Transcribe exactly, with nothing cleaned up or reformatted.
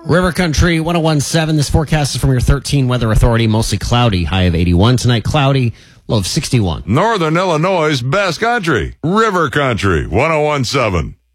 River Country one oh one point seven. This forecast is from your thirteen Weather Authority. Mostly cloudy, high of eighty-one. Tonight, cloudy, low of sixty-one. Northern Illinois' best country, River Country one oh one point seven.